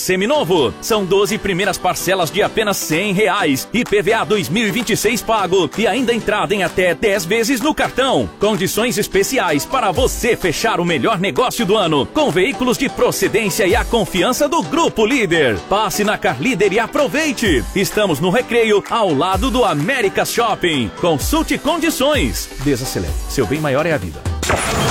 seminovo. São 12 primeiras parcelas de apenas R$100. IPVA 2026 pago. E ainda entrada em até 10 vezes no cartão. Condições especiais para você fechar o melhor negócio do ano. Com veículos de procedência e a confiança do Grupo Líder. Passe na Carlíder e aproveite. Estamos no Recreio, ao lado do América Shopping. Consulte condições. Desacelere. Seu bem maior é a vida.